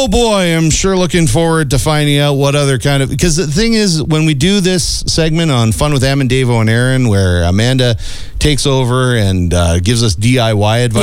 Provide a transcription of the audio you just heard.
Oh boy, I'm sure looking forward to finding out what other kind of, because the thing is, when we do this segment on Fun with Em and Davo and Aaron, where Amanda takes over and gives us DIY advice.